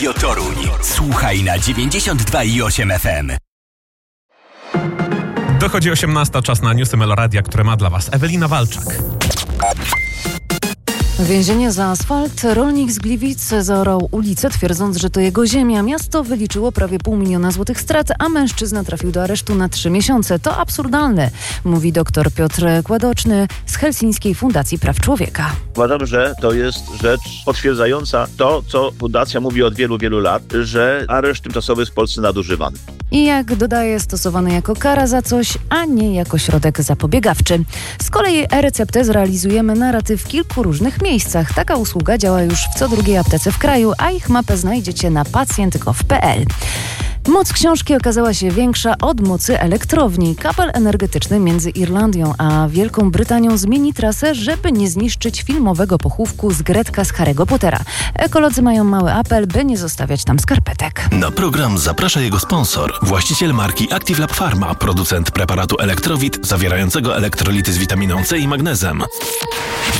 Toruń. Słuchaj na 92,8 FM. Dochodzi 18, czas na newsy Meloradia, które ma dla Was Ewelina Walczak. Więzienie za asfalt. Rolnik z Gliwic zaorał ulicę, twierdząc, że to jego ziemia. Miasto wyliczyło prawie 500 000 złotych strat, a mężczyzna trafił do aresztu na 3 miesiące. To absurdalne, mówi dr Piotr Kładoczny z Helsińskiej Fundacji Praw Człowieka. Uważam, że to jest rzecz potwierdzająca to, co fundacja mówi od wielu, wielu lat, że areszt tymczasowy jest w Polsce nadużywany. I jak dodaje, stosowany jako kara za coś, a nie jako środek zapobiegawczy. Z kolei e-receptę zrealizujemy na raty w kilku różnych miejscach. Taka usługa działa już w co drugiej aptece w kraju, a ich mapę znajdziecie na pacjent.gov.pl. Moc książki okazała się większa od mocy elektrowni. Kabel energetyczny między Irlandią a Wielką Brytanią zmieni trasę, żeby nie zniszczyć filmowego pochówku z Gretka z Harry'ego Pottera. Ekolodzy mają mały apel, by nie zostawiać tam skarpetek. Na program zaprasza jego sponsor, właściciel marki Active Lab Pharma, producent preparatu Elektrowit zawierającego elektrolity z witaminą C i magnezem.